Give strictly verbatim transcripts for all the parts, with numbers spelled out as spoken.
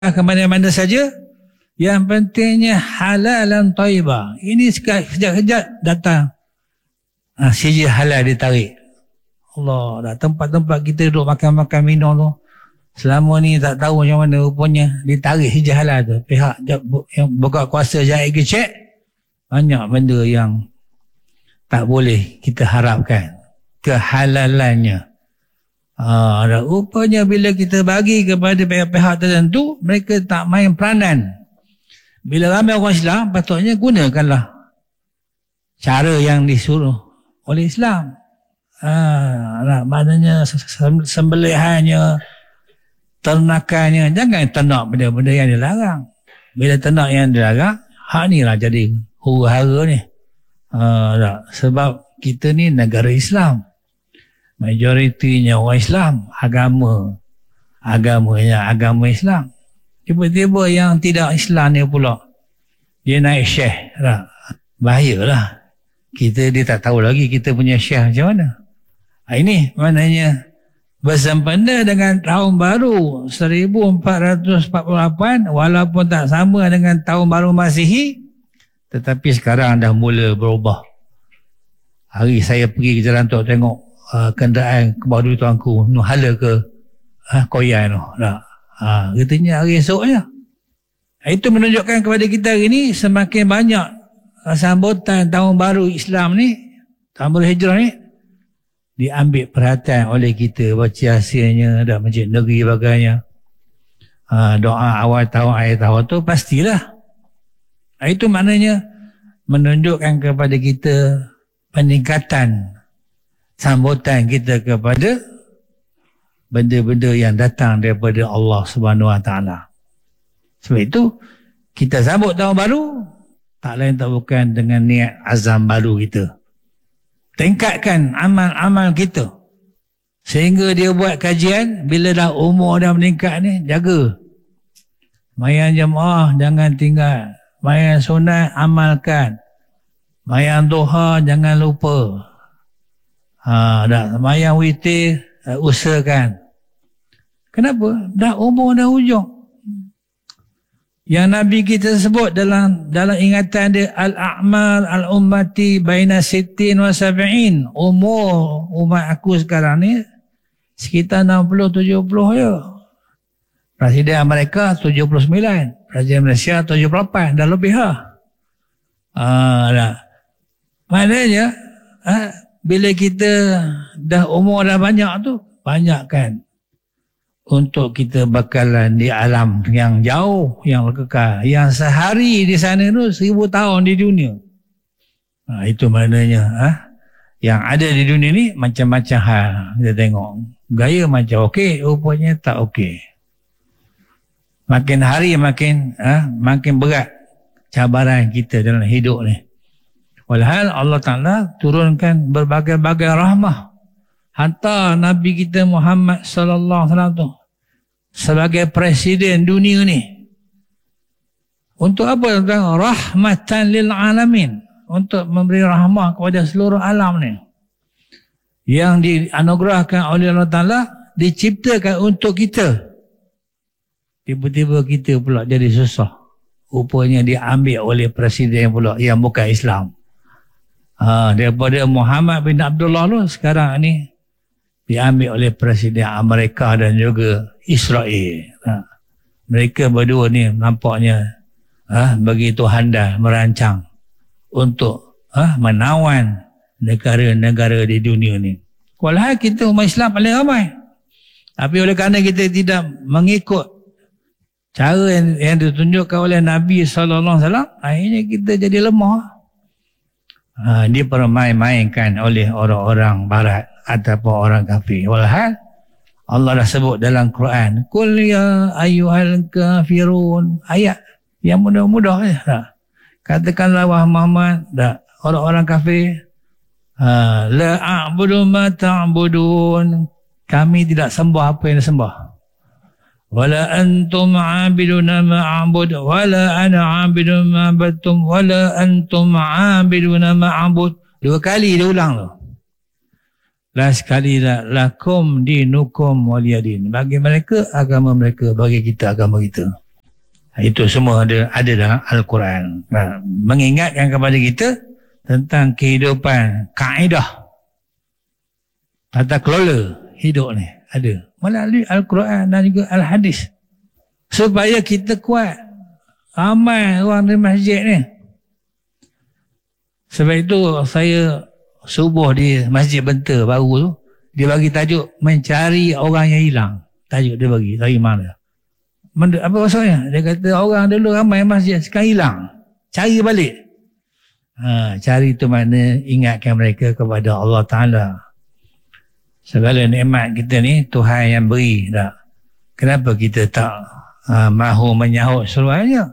ke mana-mana saja. Yang pentingnya halalan thayyibah. Ini sekejap-kejap datang ha, sijil halal ditarik. Allah, dah tempat-tempat kita duduk makan-makan minum tu, selama ni tak tahu macam mana rupanya ditarik sijil halal tu. Pihak yang berkuasa jahit kecek, banyak benda yang tak boleh kita harapkan kehalalannya. Ha, rupanya bila kita bagi kepada pihak-pihak tertentu, mereka tak main peranan. Bila ramai orang Islam, patutnya gunakanlah cara yang disuruh oleh Islam. Ha, nah, maknanya sembelihannya, ternakannya, jangan ternak benda-benda yang dilarang. Bila ternak yang dilarang, hak ni lah jadi huru-hara ni. Ha, nah, sebab kita ni negara Islam. Majoritinya orang Islam, agama agamanya agama Islam. Tiba-tiba yang tidak Islam ni pula dia naik syekh lah. Bahayalah. Kita dia tak tahu lagi kita punya syekh macam mana. Ini maknanya bersempena dengan tahun baru seribu empat ratus empat puluh lapan, walaupun tak sama dengan tahun baru Masihi, tetapi sekarang dah mula berubah. Hari saya pergi ke jalan tok tengok uh, kenderaan ke bawah dulu tuanku nu hala ke ha, koyan tu dah. Ha, katanya hari esoknya. Itu menunjukkan kepada kita hari ini semakin banyak sambutan tahun baru Islam ni, tahun baru Hijrah ni, diambil perhatian oleh kita. Baca hasilnya dah masjid negeri bagainya. Ha, doa awal tahun, akhir tahun tu pastilah. Itu maknanya menunjukkan kepada kita peningkatan sambutan kita kepada benda-benda yang datang daripada Allah Subhanahu Wa Taala. Sebab itu kita sambut tahun baru tak lain tak bukan dengan niat azam baru kita. Tingkatkan amal-amal kita sehingga dia buat kajian bila dah umur dah meningkat ni, jaga. Sembahyang jemaah jangan tinggal. Sembahyang sunat amalkan. Sembahyang duha jangan lupa. Ha, dah sembahyang witir uh, usahakan. Kenapa? Dah umur dah hujung. Yang Nabi kita sebut dalam dalam ingatan dia, al-a'mal al-ummati baina sittin wa sab'in. Umur umat aku sekarang ni sekitar enam puluh tujuh puluh je. Presiden Amerika tujuh puluh sembilan, Presiden Malaysia tujuh puluh lapan, dah lebih ha. Ah, dah. Maknanya ha, bila kita dah umur dah banyak tu, banyakkan untuk kita bakalan di alam yang jauh, yang kekal, yang sehari di sana tu seribu tahun di dunia. Ha, itu maknanya ha? Yang ada di dunia ni macam-macam hal. Kita tengok gaya macam okey, rupanya tak okey. Makin hari makin ha? makin berat cabaran kita dalam hidup ni. Walhal Allah Ta'ala turunkan berbagai-bagai rahmah. Hantar Nabi kita Muhammad sallallahu alaihi wasallam tu sebagai presiden dunia ni. Untuk apa? Rahmatan lil alamin. Untuk memberi rahmah kepada seluruh alam ni. Yang dianugerahkan oleh Allah Ta'ala, diciptakan untuk kita. Tiba-tiba kita pula jadi susah. Rupanya diambil oleh presiden pula yang bukan Islam. Ha, daripada Muhammad bin Abdullah tu sekarang ni diambil oleh Presiden Amerika dan juga Israel. Ha. Mereka berdua ni nampaknya ha, begitu handal merancang untuk ha, menawan negara-negara di dunia ni. Walhal kita umat Islam paling ramai. Tapi oleh kerana kita tidak mengikut cara yang, yang ditunjukkan oleh Nabi sallallahu alaihi wasallam, akhirnya kita jadi lemah. Ha, dipermain-mainkan oleh orang-orang barat ataupun orang kafir. Walhal Allah dah sebut dalam Quran, Qul ya ayyuhal kafirun, ayat yang mudah-mudah je. Ha. Katakanlah wahai Muhammad, dah orang-orang kafir, ha, la a'budu ma ta'budun, kami tidak sembah apa yang disembah. Wala antum 'abiduna ma a'bud wala ana 'abidun ma 'abadtum wala antum 'abiduna ma a'bud. Dua kali dia ulang tu. Last kali dah, lakum dinukum waliyadin. Bagi mereka agama mereka, bagi kita agama kita. Itu semua ada ada dalam Al-Quran. Nah, mengingatkan kepada kita tentang kehidupan, kaedah tata kelola hidup ni ada melalui Al-Quran dan juga Al-Hadis, supaya kita kuat. Ramai orang di masjid ni. Sebab itu saya subuh di Masjid Benta baru tu, dia bagi tajuk mencari orang yang hilang. Tajuk dia bagi dari mana? Apa maksudnya? Dia kata orang dulu ramai masjid, sekarang hilang. Cari balik. Ha, cari tu makna ingatkan mereka kepada Allah Ta'ala. Segala nikmat kita ni Tuhan yang beri tak? Kenapa kita tak ha, mahu menyahut seluruhnya?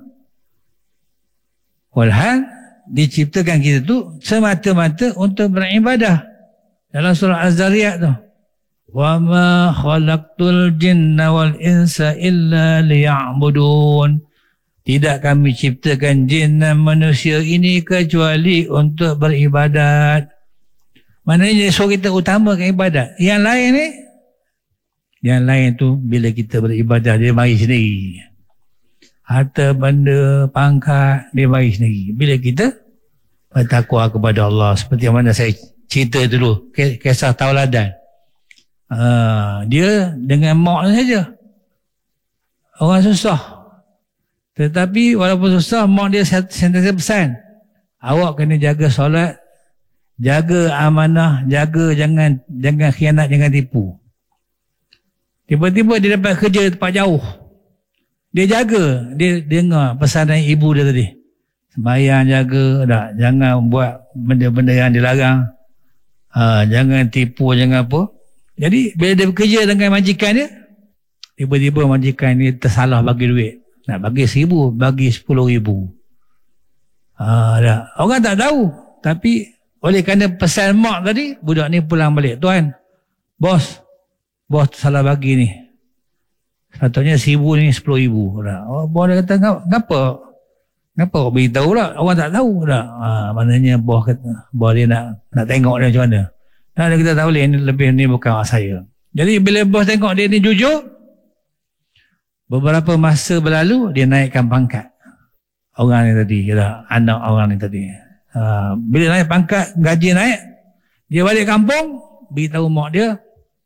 Walhal diciptakan kita tu semata-mata untuk beribadah. Dalam surah Az-Zariyat tu, wa ma khalaqtul jinna wal insa illa liya'budun. Tidak kami ciptakan jin dan manusia ini kecuali untuk beribadat. Maknanya suruh kita utamakan ibadat. Yang lain ni, yang lain tu bila kita beribadah dia mari sendiri. Harta benda, pangkat dia mari sendiri. Bila kita bertakwa kepada Allah, seperti mana saya cerita dulu, kisah tauladan. Uh, dia dengan mak saja orang susah, tetapi walaupun susah, mak dia sentiasa pesan, awak kena jaga solat, jaga amanah, jaga jangan jangan khianat, jangan tipu. Tiba-tiba dia dapat kerja tempat jauh, dia jaga, dia dengar pesanan ibu dia tadi, sembahyang jaga tak, jangan buat benda-benda yang dilarang, uh, jangan tipu, jangan apa. Jadi bila dia bekerja dengan majikan dia, tiba-tiba majikan ni tersalah bagi duit. Nak bagi seribu, bagi sepuluh ribu. Ha, dah. Orang tak tahu. Tapi oleh kerana pesan mak tadi, budak ni pulang balik. Tuan, bos, bos tersalah bagi ni. Sepatutnya seribu ni sepuluh ribu. Dah. Oh, bos dia kata, kenapa? Kenapa kau beritahu lah? Orang tak tahu dah. Ha, maknanya bos kata, bos dia nak, nak tengok dia macam mana. Nah, kita tak boleh, ini lebih ni bukan hak saya. Jadi bila bos tengok dia ni jujur, beberapa masa berlalu dia naikkan pangkat orang ni tadi, kira anak orang ni tadi. Ha, bila naik pangkat, gaji naik, dia balik kampung, beritahu mak dia,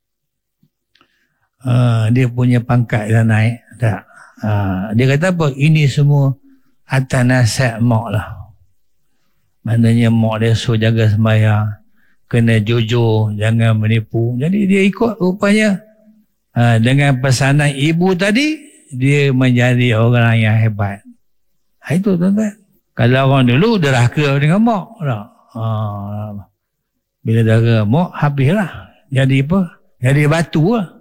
uh, dia punya pangkat dah naik. Tak. Uh, dia kata apa? Ini semua atas nasihat mak lah. Maknanya mak dia suruh jaga sembahyang, kena jujur, jangan menipu. Jadi dia ikut rupanya. Ha, dengan pesanan ibu tadi, dia menjadi orang yang hebat. Ha, itu tuan-tuan. Kalau orang dulu derhaka dengan mak. Ha, bila derhaka mak, habislah. Jadi apa? Jadi batu lah.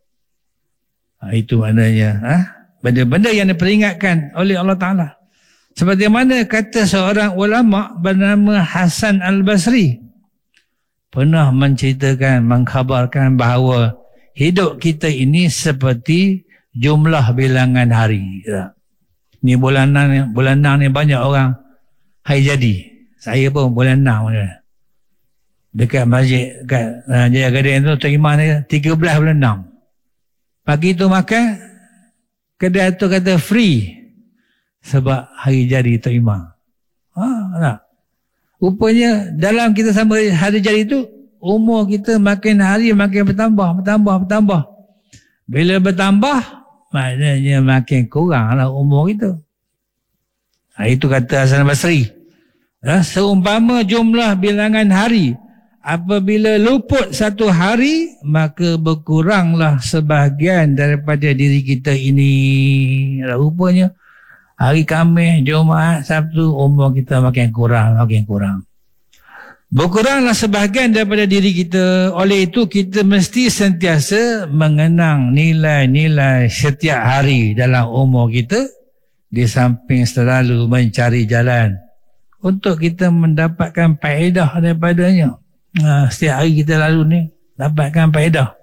Ha, itu maknanya. Ha? Benda-benda yang diperingatkan oleh Allah Ta'ala. Seperti mana kata seorang ulama bernama Hasan Al-Basri, pernah menceritakan, mengkhabarkan bahawa hidup kita ini seperti jumlah bilangan hari. Ni bulan enam, bulan enam ni banyak orang hari jadi. Saya pun bulan enam. Dekat masjid, dekat uh, Jaya Gading tu, terima ni tiga belas bulan enam. Pagi tu makan, kedai tu kata free. Sebab hari jadi terima. Ha, tak? Rupanya dalam kita sama hari jadi itu, umur kita makin hari makin bertambah, bertambah, bertambah. Bila bertambah, maknanya makin kuranglah umur kita. Ha, itu kata Hasan Basri. Ha, seumpama jumlah bilangan hari, apabila luput satu hari, maka berkuranglah sebahagian daripada diri kita ini. Ha, rupanya hari Khamis, Jumaat, Sabtu, umur kita makin kurang, makin kurang. Berkuranglah sebahagian daripada diri kita. Oleh itu, kita mesti sentiasa mengenang nilai-nilai setiap hari dalam umur kita, di samping selalu mencari jalan untuk kita mendapatkan faedah daripadanya. Ha, setiap hari kita lalu ni, dapatkan faedah.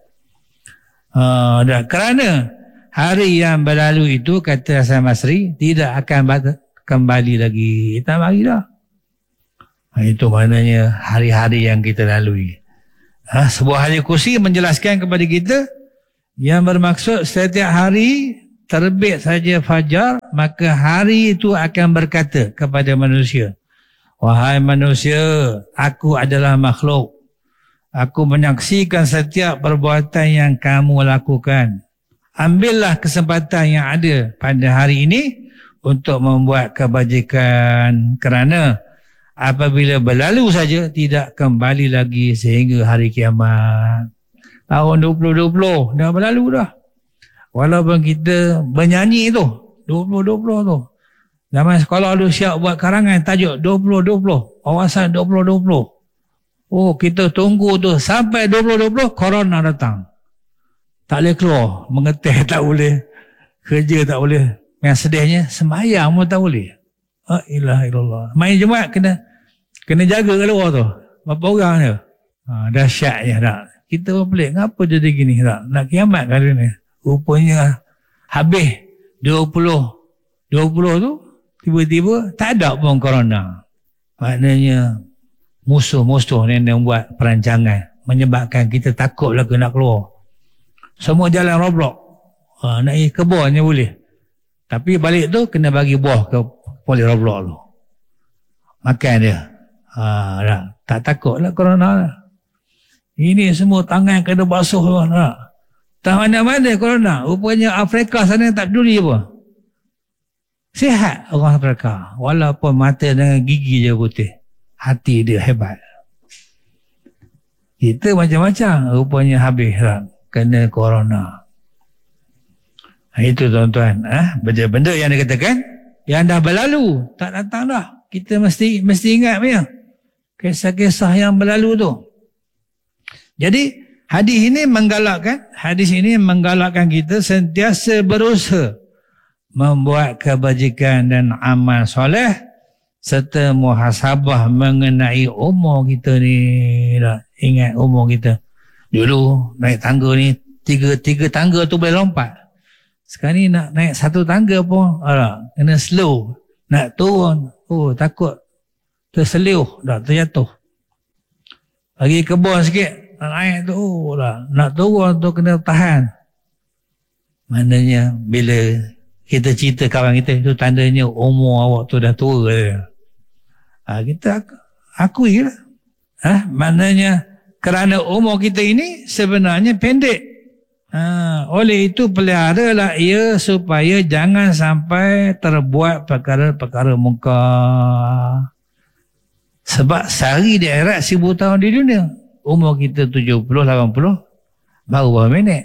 Ha, dah. Kerana hari yang berlalu itu, kata Hasan Basri, tidak akan kembali lagi. Tak mari dah. Itu maknanya hari-hari yang kita lalui. Ha, sebuah hadis kursi menjelaskan kepada kita yang bermaksud setiap hari terbit saja fajar, maka hari itu akan berkata kepada manusia, wahai manusia, aku adalah makhluk. Aku menyaksikan setiap perbuatan yang kamu lakukan. Ambillah kesempatan yang ada pada hari ini untuk membuat kebajikan, kerana apabila berlalu saja tidak kembali lagi sehingga hari kiamat. Tahun dua ribu dua puluh dah berlalu dah. Walaupun kita bernyanyi tu dua ribu dua puluh tu, zaman sekolah dulu siap buat karangan tajuk dua ribu dua puluh, wawasan dua ribu dua puluh. Oh, kita tunggu tu sampai dua ribu dua puluh, corona datang. Tak boleh keluar, mengetih tak boleh, kerja tak boleh. Yang sedihnya, sembahyang pun tak boleh. La ilaha illallah. Main Jumaat kena kena jaga kat luar tu. Berapa orang je? Ha, dahsyatnya tak. Kita pun pelik, kenapa jadi gini tak? Nak kiamat kali ni. Rupanya habis dua puluh tu, tiba-tiba tak ada pun corona. Maknanya musuh-musuh ni yang buat perancangan, menyebabkan kita takut lagi nak keluar. Semua jalan Roblox. Ha, nak pergi kebunnya boleh. Tapi balik tu kena bagi buah ke poli Roblox tu. Makan dia. Ha, dah. Tak takut lah corona lah. Ini semua tangan kena basuh lah. Tak mana-mana corona. Rupanya Afrika sana tak peduli apa. Sihat orang Afrika. Walaupun mata dengan gigi je putih. Hati dia hebat. Kita macam-macam. Rupanya habis lah. Kena corona. Itu tuan-tuan. Ha? Benda-benda yang dikatakan. Yang dah berlalu. Tak datang dah. Kita mesti mesti ingat punya. Kisah-kisah yang berlalu tu. Jadi hadis ini menggalakkan. Hadis ini menggalakkan kita sentiasa berusaha. Membuat kebajikan dan amal soleh. Serta muhasabah mengenai umur kita ni. Ingat umur kita. Dulu naik tangga ni tiga tiga tangga tu boleh lompat. Sekarang ni nak naik satu tangga pun alah, kena slow. Nak turun, oh takut terseliuh, dah terjatuh. Lagi kebun sikit, nak naik tu, oh lah, nak turun tu kena tahan. Maknanya bila kita cerita kawan kita, itu tandanya umur awak tu dah tua. Ha, kita akui lah. Ha, maknanya kerana umur kita ini sebenarnya pendek. Ha, oleh itu peliharalah ia supaya jangan sampai terbuat perkara-perkara mungkar. Sebab sehari di akhirat seribu tahun di dunia. Umur kita tujuh puluh, lapan puluh baru berapa minit.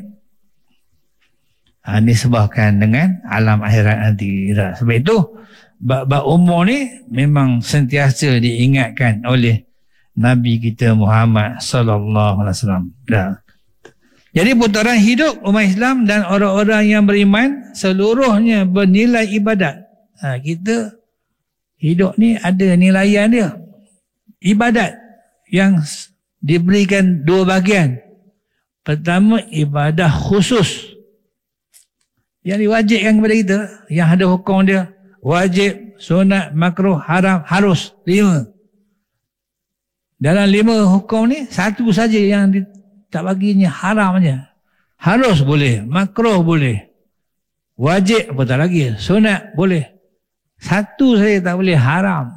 Ha, ini sebabkan dengan alam akhirat nanti. Sebab itu bab umur ni memang sentiasa diingatkan oleh Nabi kita Muhammad sallallahu alaihi wasallam. Dah. Jadi putaran hidup umat Islam dan orang-orang yang beriman seluruhnya bernilai ibadat. Ha, kita hidup ni ada nilaian dia. Ibadat yang diberikan dua bahagian. Pertama, ibadah khusus yang diwajibkan kepada kita, yang ada hukum dia wajib, sunat, makruh, haram, harus, lima. Dalam lima hukum ni, satu saja yang di, tak baginya haram saja. Harus boleh, makruh boleh, wajib apa tak lagi, sunat boleh. Satu saja tak boleh, haram.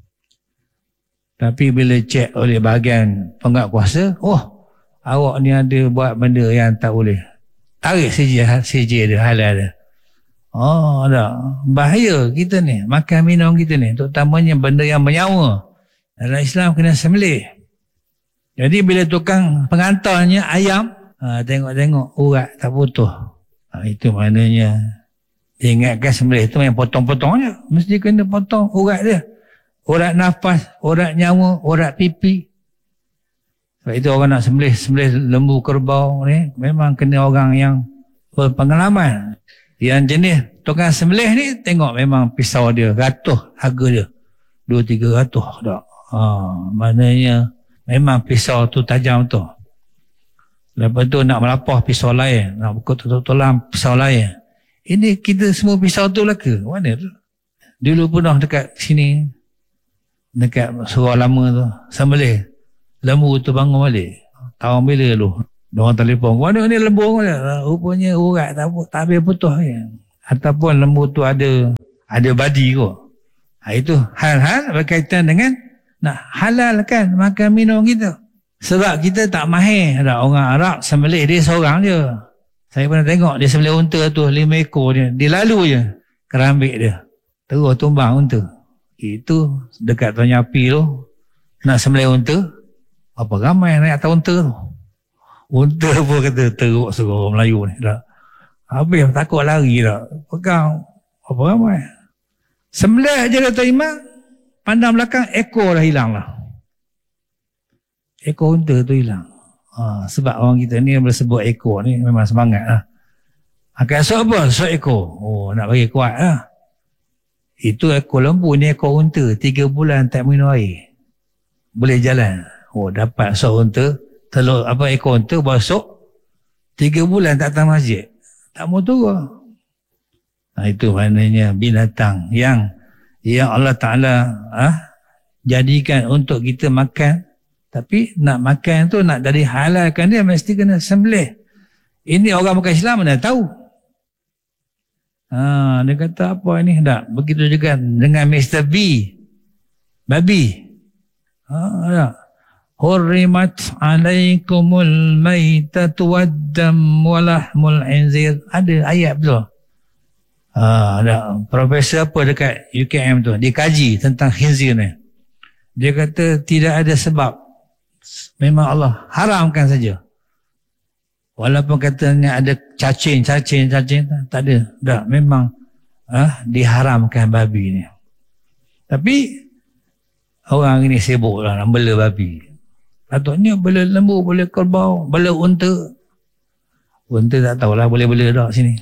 Tapi bila cek oleh bahagian penguatkuasa, oh, awak ni ada buat benda yang tak boleh. Tarik saja saja dia, halal dia. Oh, ada. Bahaya kita ni, makan minum kita ni, terutamanya benda yang bernyawa. Dalam Islam kena sembelih. Jadi bila tukang pengantarnya ayam, ha, tengok-tengok urat tak putus. Ha, itu maknanya diingatkan sembelih itu yang potong-potong je. Mesti kena potong urat dia. Urat nafas, urat nyawa, urat pipi. Sebab itu orang nak sembelih, sembelih lembu kerbau ni memang kena orang yang berpengalaman. Yang jenis tukang sembelih ni tengok memang pisau dia, ratuh harga dia. Dua tiga ratuh tak. Ha, maknanya memang pisau tu tajam tu. Lepas tu nak melapah pisau lain, nak buka tulang pisau lain. Ini kita semua pisau tu lah ke? Mana tu? Dulu pernah dekat sini, dekat surau lama tu, sembelih. Lembu tu bangun balik. Tahun bila lu? Diorang telefon, mana ni lembu? Rupanya urat tak, tak habis putus. ataupun lembu tu ada ada badi kot. Ha, itu hal-hal berkaitan dengan nak halalkan makan minum kita. Sebab kita tak mahir. Ada orang Arab sembelih dia seorang je. Saya pernah tengok dia sembelih unta tu lima ekor dia. Dia lalu je kerambik dia. Terus tumbang unta. Itu dekat Tuan Api tu nak sembelih unta. Apa ramai naik atas unta tu. Unta pun kata teruk suruh orang Melayu ni. Tak. Habis takut lari tak. Pegang apa ramai. Sembelih je kata imam. Pandang belakang ekor dah hilang lah. Ekor unta tu hilang. Ha, sebab orang kita ni boleh sebut ekor ni memang semangat lah. Akan esok apa? Esok ekor. Oh nak bagi kuat lah. Itu ekor lembu ni ekor unta. Tiga bulan tak minum air. Boleh jalan. Oh dapat esok unta. Telur apa ekor unta besok. Tiga bulan tak datang masjid. Tak mau turun. Nah, itu maknanya binatang yang yang Allah Ta'ala ah, jadikan untuk kita makan. Tapi nak makan tu, nak dari halalkan dia, mesti kena sembelih. Ini orang bukan Islam mana tahu. Ha, dia kata apa ini? Tak. Begitu juga dengan Mister B. Babi. Ha, tak. Hurrimat alaikumul maitatu waddam walahmul inzir. Ada ayat betul. Ha, ada. Profesor apa dekat U K M tu, dia kaji tentang khinzir ni. Dia kata tidak ada sebab. Memang Allah haramkan saja. Walaupun katanya ada cacing, cacing, cacing, tak ada. Tak, memang ah, diharamkan babi ni. Tapi orang ini sibuk lah nak bela babi. Patutnya bela lembu, bela kerbau, bela unta. Unta tak tahulah boleh bela tak sini.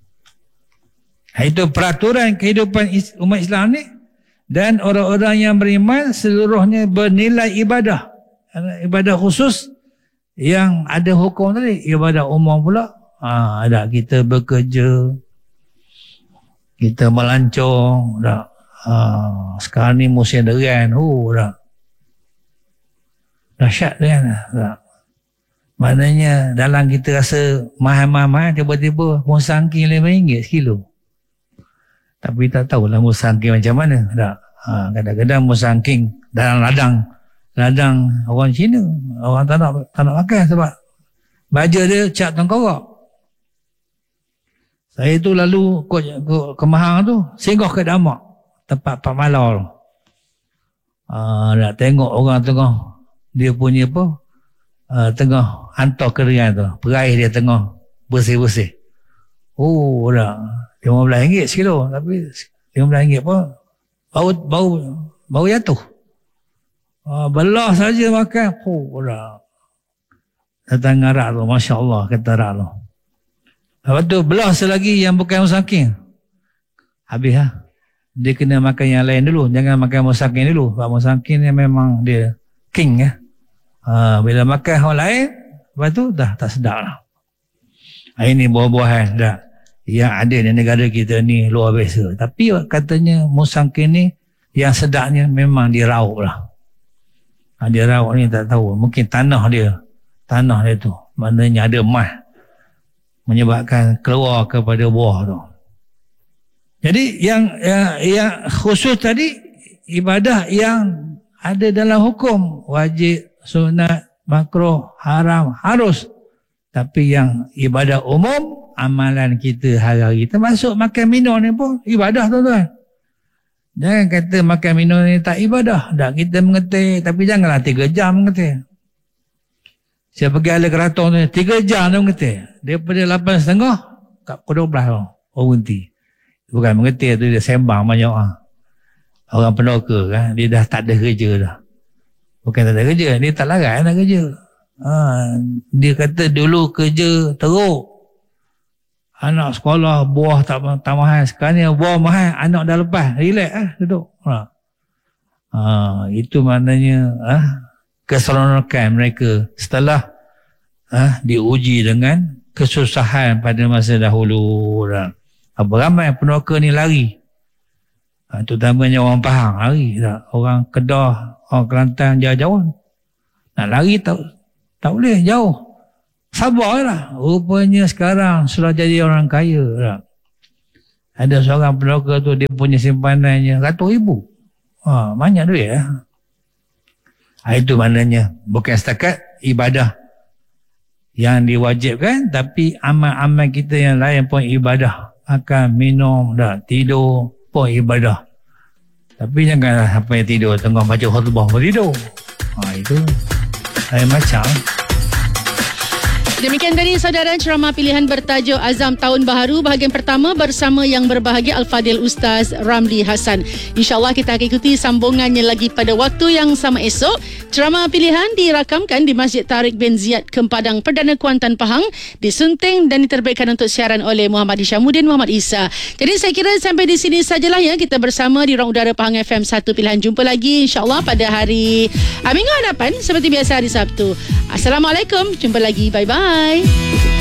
Itu peraturan kehidupan umat Islam ni. Dan orang-orang yang beriman seluruhnya bernilai ibadah. Ibadah khusus yang ada hukum tadi, ibadah umum pula. Ha, ada kita bekerja, kita melancong, dah. Ha, sekarang ni musim durian, oh dah. Dahsyat kan? Dah. Maknanya dalam kita rasa mahal-mahal, tiba-tiba musangking lima ringgit sekilo. Tapi tak tahulah musangking macam mana. Dah. Ha, kadang-kadang musangking dalam ladang ladang orang Cina, orang tak nak, tak nak makan sebab baja dia cap tengkorak. Saya tu lalu ke, ke, ke Mahang tu, singgah ke Damak, tempat Pak Malau tu. Uh, nak tengok orang tengah, dia punya apa, uh, tengah hantar keringan tu, peraih dia tengah bersih-bersih. Oh dah, lima belas ringgit sekilo, tapi lima belas ringgit pun bau, bau, bau jatuh. Uh, belah saja makan. Oh, dah. Datang ngarak tu. Masya Allah kata rak tu. Lepas tu belah selagi yang bukan musangking. Habis lah. Dia kena makan yang lain dulu. Jangan makan musangking dulu. Sebab musangking ni memang dia king ya. Uh, bila makan orang lain, lepas tu dah tak sedap lah. Ini buah-buahan dah. Yang ada di negara kita ni luar biasa. Tapi katanya musangking ni yang sedapnya memang diraup lah. Ha, dia rawat ni tak tahu. Mungkin tanah dia. Tanah dia tu. Maknanya ada emas. Menyebabkan keluar kepada buah tu. Jadi yang, yang, yang khusus tadi. Ibadah yang ada dalam hukum. Wajib, sunat, makruh, haram, harus. Tapi yang ibadah umum. Amalan kita hari-hari. Termasuk makan minum ni pun ibadah tuan-tuan. Jangan kata makan minum ni tak ibadah. Dah kita mengetih. Tapi janganlah tiga jam mengetih. Saya pergi ala keraton tu. Tiga jam dia mengetih. Daripada lapan setengah. Kat pukul dua belas tu. Oh berhenti. Bukan mengetih tu. Dia sembang banyak lah. Orang penoka kan. Dia dah tak ada kerja dah. Bukan tak ada kerja. Dia tak larat nak kerja. Ha, dia kata dulu kerja teruk. Anak sekolah, buah tak, tak mahal. Sekarang ni buah mahal, anak dah lepas. Relax lah, duduk. Ha. Ha, itu maknanya ha, keseronokan mereka setelah ha, diuji dengan kesusahan pada masa dahulu. Ha. Ramai penoka ni lari. Ha, terutamanya orang Pahang lari. Ha. Orang Kedah, orang Kelantan jauh-jauh. Nak lari tak, tak boleh, jauh. Sabarlah. Rupanya sekarang sudah jadi orang kaya. Tak? Ada seorang peneroka tu, dia punya simpanannya ratus ribu. Ha, banyak duit ya. Ha, itu maknanya bukan setakat ibadah yang diwajibkan, tapi amal-amal kita yang lain pun ibadah. Akan minum, dah tidur pun ibadah. Tapi janganlah sampai tidur tengah baca khutbah pun tidur. Ha, itu lain macam. Demikian tadi saudara ceramah pilihan bertajuk Azam Tahun Baharu bahagian pertama bersama yang berbahagia Al-Fadil Ustaz Ramli Hassan. InsyaAllah kita akan ikuti sambungannya lagi pada waktu yang sama esok. Ceramah pilihan dirakamkan di Masjid Tariq bin Ziyad Kepadang Perdana Kuantan Pahang, disunting dan diterbitkan untuk siaran oleh Muhammad Isyamuddin Muhammad Isa. Jadi saya kira sampai di sini sajalah ya kita bersama di Ruang Udara Pahang F M satu Pilihan. Jumpa lagi insyaAllah pada hari uh, minggu hadapan seperti biasa hari Sabtu. Assalamualaikum. Jumpa lagi. Bye-bye.